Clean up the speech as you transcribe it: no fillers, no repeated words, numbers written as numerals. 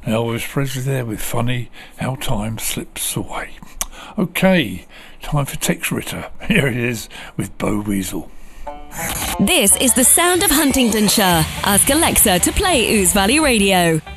Elvis Presley there with Funny How Time Slips Away. Okay, time for Tex Ritter. Here it is with Bo Weasel. This is the sound of Huntingdonshire. Ask Alexa to play Ouse Valley Radio.